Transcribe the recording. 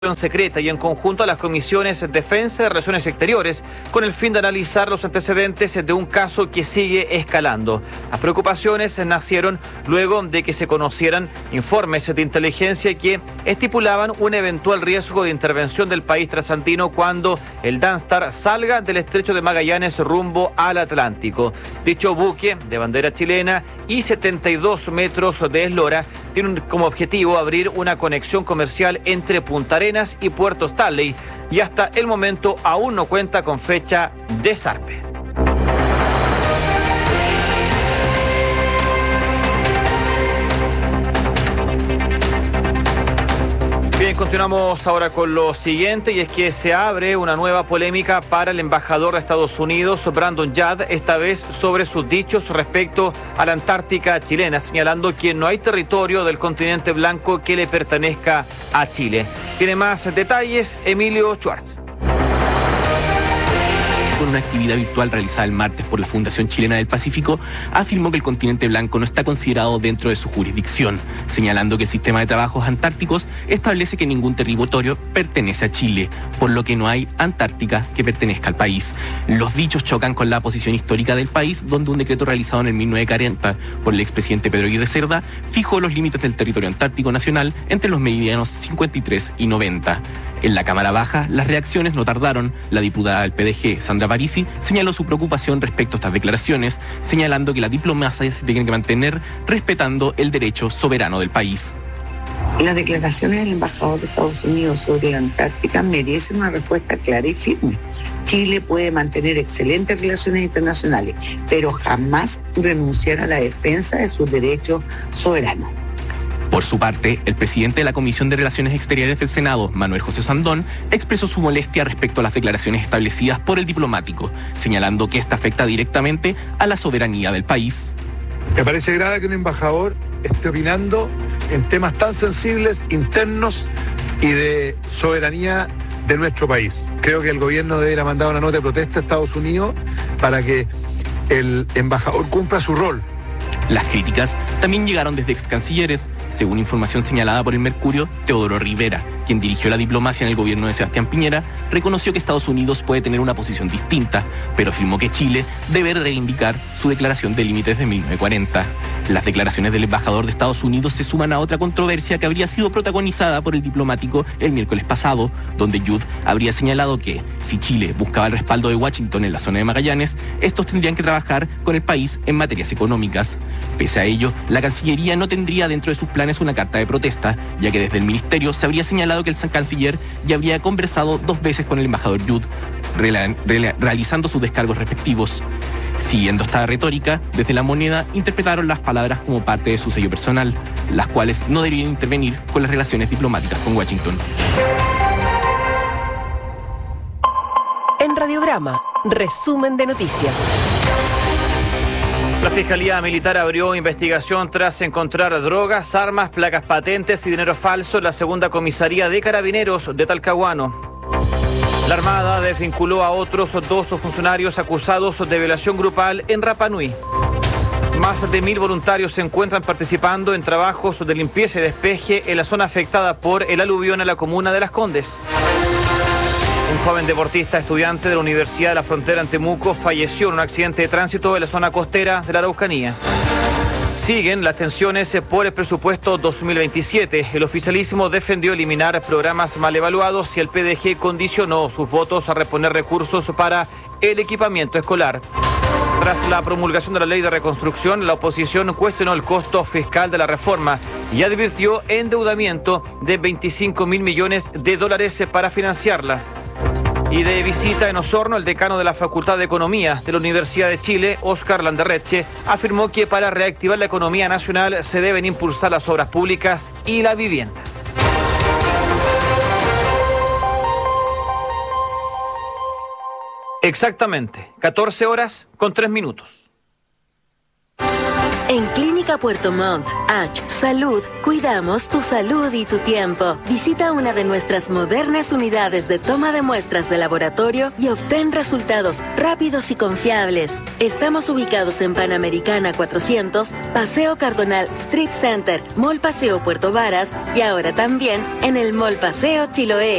secreta y en conjunto a las comisiones Defensa y Relaciones Exteriores con el fin de analizar los antecedentes de un caso que sigue escalando. Las preocupaciones nacieron luego de que se conocieran informes de inteligencia que estipulaban un eventual riesgo de intervención del país trasandino cuando el Danstar salga del estrecho de Magallanes rumbo al Atlántico. Dicho buque de bandera chilena y 72 metros de eslora tiene como objetivo abrir una conexión comercial entre Punta Arenas y Puerto Stanley y hasta el momento aún no cuenta con fecha de zarpe. Bien, continuamos ahora con lo siguiente, y es que se abre una nueva polémica para el embajador de Estados Unidos, Brandon Judd, esta vez sobre sus dichos respecto a la Antártica chilena, señalando que no hay territorio del continente blanco que le pertenezca a Chile. Tiene más detalles Emilio Schwartz. Con una actividad virtual realizada el martes por la Fundación Chilena del Pacífico, afirmó que el continente blanco no está considerado dentro de su jurisdicción, señalando que el sistema de trabajos antárticos establece que ningún territorio pertenece a Chile, por lo que no hay Antártica que pertenezca al país. Los dichos chocan con la posición histórica del país, donde un decreto realizado en el 1940 por el expresidente Pedro Aguirre Cerda fijó los límites del territorio antártico nacional entre los meridianos 53 y 90. En la Cámara Baja, las reacciones no tardaron. La diputada del PDG, Sandra Parisi, señaló su preocupación respecto a estas declaraciones, señalando que la diplomacia se tiene que mantener respetando el derecho soberano del país. Las declaraciones del embajador de Estados Unidos sobre la Antártica merecen una respuesta clara y firme. Chile puede mantener excelentes relaciones internacionales, pero jamás renunciar a la defensa de sus derechos soberanos. Por su parte, el presidente de la Comisión de Relaciones Exteriores del Senado, Manuel José Sandón, expresó su molestia respecto a las declaraciones establecidas por el diplomático, señalando que esta afecta directamente a la soberanía del país. Me parece grave que un embajador esté opinando en temas tan sensibles, internos y de soberanía de nuestro país. Creo que el gobierno debería mandar una nota de protesta a Estados Unidos para que el embajador cumpla su rol. Las críticas también llegaron desde ex cancilleres. Según información señalada por el Mercurio, Teodoro Rivera, quien dirigió la diplomacia en el gobierno de Sebastián Piñera, reconoció que Estados Unidos puede tener una posición distinta, pero afirmó que Chile debe reivindicar su declaración de límites de 1940. Las declaraciones del embajador de Estados Unidos se suman a otra controversia que habría sido protagonizada por el diplomático el miércoles pasado, donde Judd habría señalado que, si Chile buscaba el respaldo de Washington en la zona de Magallanes, estos tendrían que trabajar con el país en materias económicas. Pese a ello, la Cancillería no tendría dentro de sus planes una carta de protesta, ya que desde el Ministerio se habría señalado que el canciller ya habría conversado 2 veces con el embajador Judd, realizando sus descargos respectivos. Siguiendo esta retórica, desde La Moneda interpretaron las palabras como parte de su sello personal, las cuales no deberían intervenir con las relaciones diplomáticas con Washington. En Radiograma, resumen de noticias. La Fiscalía Militar abrió investigación tras encontrar drogas, armas, placas patentes y dinero falso en la segunda comisaría de Carabineros de Talcahuano. La Armada desvinculó a otros 2 funcionarios acusados de violación grupal en Rapa Nui. Más de 1.000 voluntarios se encuentran participando en trabajos de limpieza y despeje en la zona afectada por el aluvión en la comuna de Las Condes. Un joven deportista estudiante de la Universidad de la Frontera en Temuco falleció en un accidente de tránsito en la zona costera de la Araucanía. Siguen las tensiones por el presupuesto 2027. El oficialismo defendió eliminar programas mal evaluados y el PDG condicionó sus votos a reponer recursos para el equipamiento escolar. Tras la promulgación de la ley de reconstrucción, la oposición cuestionó el costo fiscal de la reforma y advirtió endeudamiento de 25.000 millones de dólares para financiarla. Y de visita en Osorno, el decano de la Facultad de Economía de la Universidad de Chile, Óscar Landerreche, afirmó que para reactivar la economía nacional se deben impulsar las obras públicas y la vivienda. Exactamente, 14 horas con 3 minutos. En Clínica Puerto Montt, H Salud, cuidamos tu salud y tu tiempo. Visita una de nuestras modernas unidades de toma de muestras de laboratorio y obtén resultados rápidos y confiables. Estamos ubicados en Panamericana 400, Paseo Cardonal Strip Center, Mall Paseo Puerto Varas y ahora también en el Mall Paseo Chiloé.